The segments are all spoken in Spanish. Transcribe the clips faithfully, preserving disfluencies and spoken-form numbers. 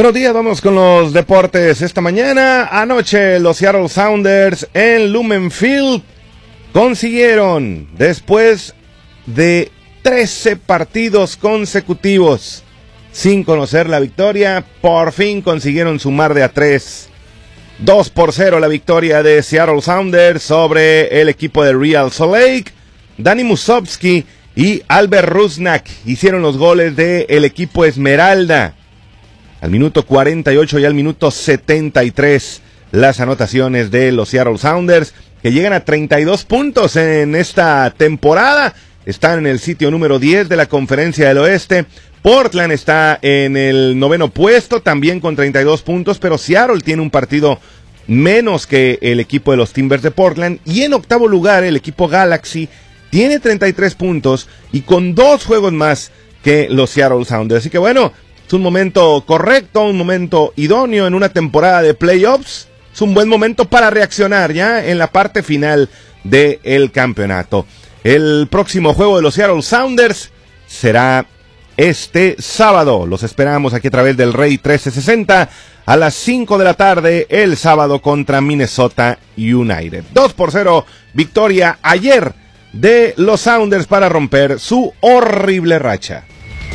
Buenos días, vamos con los deportes. Esta mañana, anoche, los Seattle Sounders en Lumen Field consiguieron, después de trece partidos consecutivos sin conocer la victoria, por fin consiguieron sumar de a tres. dos por cero la victoria de Seattle Sounders sobre el equipo de Real Salt Lake. Danny Musovski y Albert Rusnak hicieron los goles del equipo Esmeralda. Al minuto cuarenta y ocho y al minuto setenta y tres, las anotaciones de los Seattle Sounders, que llegan a treinta y dos puntos en esta temporada. Están en el sitio número diez de la Conferencia del Oeste. Portland está en el noveno puesto, también con treinta y dos puntos, pero Seattle tiene un partido menos que el equipo de los Timbers de Portland. Y en octavo lugar, el equipo Galaxy tiene treinta y tres puntos y con dos juegos más que los Seattle Sounders. Así que bueno, es un momento correcto, un momento idóneo en una temporada de playoffs. Es un buen momento para reaccionar ya en la parte final del campeonato. El próximo juego de los Seattle Sounders será este sábado. Los esperamos aquí a través del Rey trece sesenta a las cinco de la tarde el sábado contra Minnesota United. dos por cero victoria ayer de los Sounders para romper su horrible racha.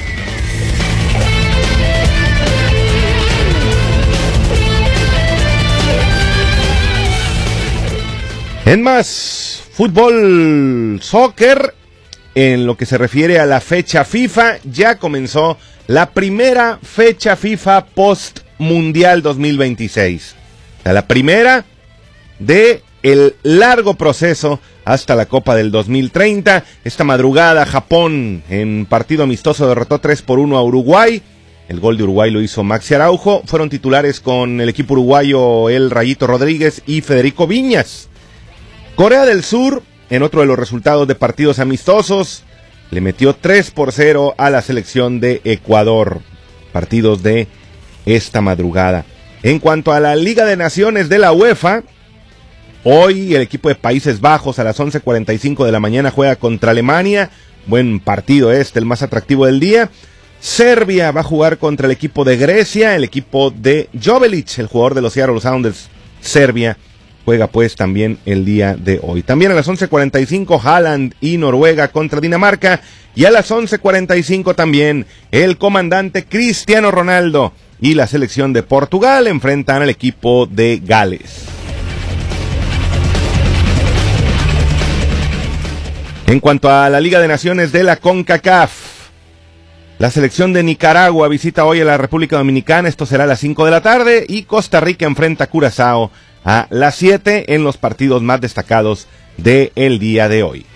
En más fútbol, soccer, en lo que se refiere a la fecha FIFA, ya comenzó la primera fecha FIFA post-mundial dos mil veintiséis. O sea, la primera de el largo proceso hasta la Copa del dos mil treinta. Esta madrugada, Japón, en partido amistoso, derrotó tres por uno a Uruguay. El gol de Uruguay lo hizo Maxi Araujo. Fueron titulares con el equipo uruguayo el Rayito Rodríguez y Federico Viñas. Corea del Sur, en otro de los resultados de partidos amistosos, le metió tres por cero a la selección de Ecuador. Partidos de esta madrugada. En cuanto a la Liga de Naciones de la UEFA, hoy el equipo de Países Bajos a las once cuarenta y cinco de la mañana juega contra Alemania. Buen partido este, el más atractivo del día. Serbia va a jugar contra el equipo de Grecia, el equipo de Jovelic, el jugador de los Seattle Sounders. Serbia juega pues también el día de hoy. También a las once cuarenta y cinco Haaland y Noruega contra Dinamarca. Y a las once cuarenta y cinco también el comandante Cristiano Ronaldo y la selección de Portugal enfrentan al equipo de Gales. En cuanto a la Liga de Naciones de la CONCACAF, la selección de Nicaragua visita hoy a la República Dominicana. Esto será a las cinco de la tarde y Costa Rica enfrenta a Curazao a las siete en los partidos más destacados del día de hoy.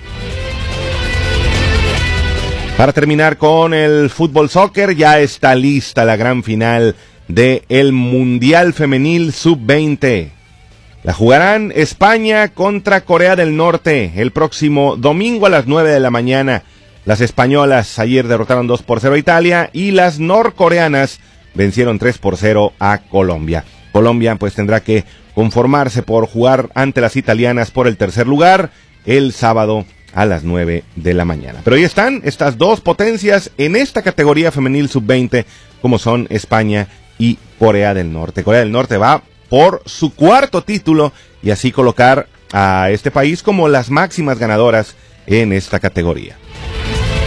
Para terminar con el fútbol soccer, ya está lista la gran final del Mundial Femenil sub veinte. La jugarán España contra Corea del Norte el próximo domingo a las nueve de la mañana. Las españolas ayer derrotaron dos por cero a Italia y las norcoreanas vencieron tres por cero a Colombia. Colombia pues tendrá que conformarse por jugar ante las italianas por el tercer lugar el sábado a las nueve de la mañana. Pero ahí están estas dos potencias en esta categoría femenil sub veinte, como son España y Corea del Norte. Corea del Norte va por su cuarto título y así colocar a este país como las máximas ganadoras en esta categoría.